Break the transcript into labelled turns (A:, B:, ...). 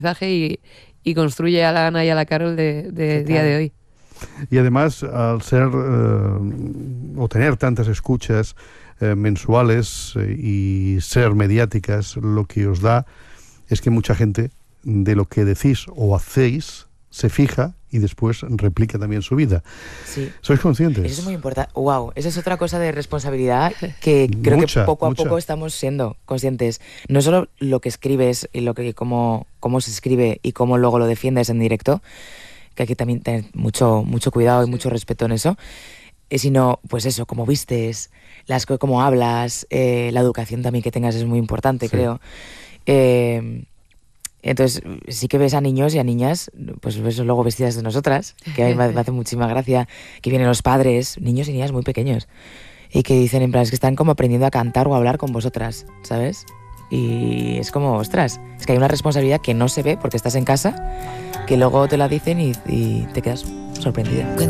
A: y construye a la Ana y a la Carol de día de hoy.
B: Y además, al ser o tener tantas escuchas mensuales y ser mediáticas, lo que os da es que mucha gente de lo que decís o hacéis se fija y después replica también su vida.
C: Sí.
B: ¿Sois conscientes?
C: Eso es muy importante. Wow, esa es otra cosa de responsabilidad que creo que poco a poco estamos siendo conscientes. No solo lo que escribes y cómo se escribe y cómo luego lo defiendes en directo, que hay que también tener mucho cuidado y mucho respeto en eso, sino pues eso, cómo vistes, cómo hablas, la educación también que tengas es muy importante, creo. Entonces sí que ves a niños y a niñas, pues ves luego vestidas de nosotras, que a mí me hace muchísima gracia, que vienen los padres, niños y niñas muy pequeños, y que dicen en plan, es que están como aprendiendo a cantar o a hablar con vosotras, ¿sabes? Y es como, ostras, es que hay una responsabilidad que no se ve porque estás en casa, que luego te la dicen y te quedas sorprendida.